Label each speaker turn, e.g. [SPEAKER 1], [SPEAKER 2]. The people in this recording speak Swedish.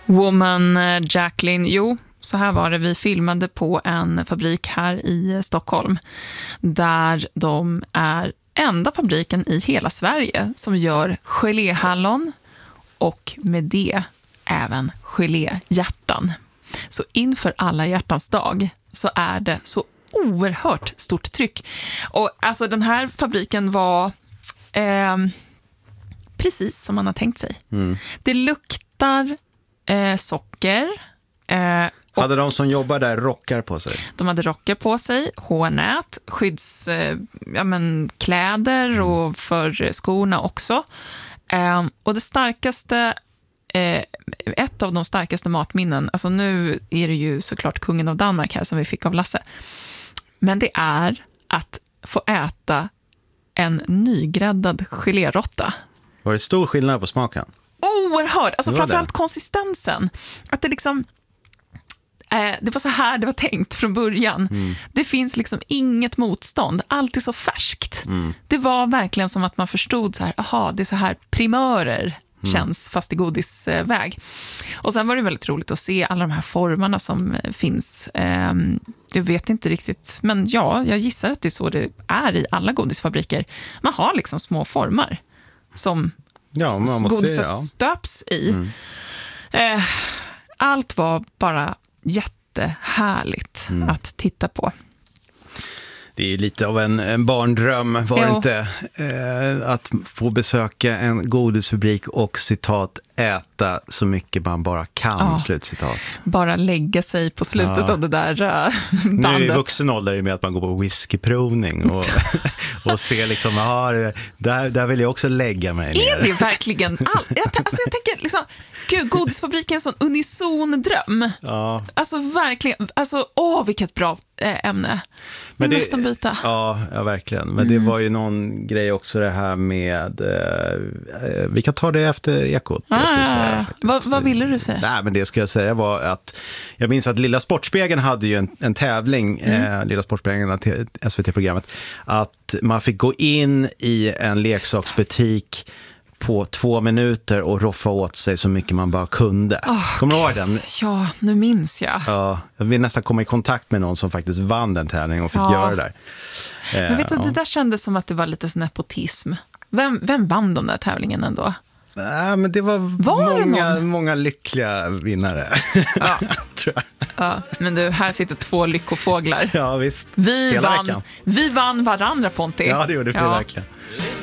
[SPEAKER 1] Woman Jacqueline, jo, så här var det. Vi filmade på en fabrik här i Stockholm där de är enda fabriken i hela Sverige som gör geléhallon och med det även geléhjärtan. Så inför alla hjärtans dag så är det så oerhört stort tryck. Och alltså den här fabriken var precis som man har tänkt sig. Det luktar socker.
[SPEAKER 2] Hade de som jobbar där rockar på sig?
[SPEAKER 1] De hade rockar på sig, hårnät, kläder och för skorna också. Och det starkaste, ett av de starkaste matminnen, alltså nu är det ju såklart kungen av Danmark här som vi fick av Lasse. Men det är att få äta en nygräddad gelérotta.
[SPEAKER 2] Var det stor skillnad på smaken?
[SPEAKER 1] Oerhört, alltså framförallt
[SPEAKER 2] det.
[SPEAKER 1] Konsistensen. Att det liksom det var så här det var tänkt från början. Det finns liksom inget motstånd. Allt är så färskt. Det var verkligen som att man förstod så här, aha, det är så här primörer känns fast i godisväg. Och sen var det väldigt roligt att se alla de här formarna som finns. Jag vet inte riktigt, men ja, jag gissar att det är så det är i alla godisfabriker. Man har liksom små formar som godiset stöps i. Allt var bara jättehärligt att titta på.
[SPEAKER 2] Det är lite av en barndröm, var det inte? Att få besöka en godisfabrik och citat äta så mycket man bara kan, slutcitat.
[SPEAKER 1] Bara lägga sig på slutet av det där bandet.
[SPEAKER 2] Nu är vuxen ålder med att man går på whiskyprovning och ser liksom, där vill jag också lägga mig ner.
[SPEAKER 1] Är det verkligen jag tänker liksom, gud, godisfabriken är en sån unison dröm.
[SPEAKER 2] Ja.
[SPEAKER 1] Alltså verkligen, alltså vilket bra ämne. Men nästan byta.
[SPEAKER 2] Ja, verkligen. Men det var ju någon grej också det här med vi kan ta det efter ekot.
[SPEAKER 1] Vad ville du säga?
[SPEAKER 2] Nej, men det ska jag säga var att jag minns att Lilla Sportspegeln hade ju en tävling, Lilla Sportspegeln, SVT-programmet, att man fick gå in i en leksaksbutik på 2 minuter och roffa åt sig så mycket man bara kunde. Kommer du ihåg den?
[SPEAKER 1] Ja, nu minns jag.
[SPEAKER 2] Ja, jag vill nästan komma i kontakt med någon som faktiskt vann den tävlingen och fick göra det där.
[SPEAKER 1] Men vet du, det där kändes som att det var lite sån nepotism. Vem vann de där tävlingen ändå?
[SPEAKER 2] Nej, men det var många lyckliga vinnare.
[SPEAKER 1] Ja.
[SPEAKER 2] Tror jag.
[SPEAKER 1] Ja, men du, här sitter 2 lyckofåglar.
[SPEAKER 2] Ja, visst.
[SPEAKER 1] Vi vann varandra, Ponti.
[SPEAKER 2] Ja, det gjorde vi verkligen.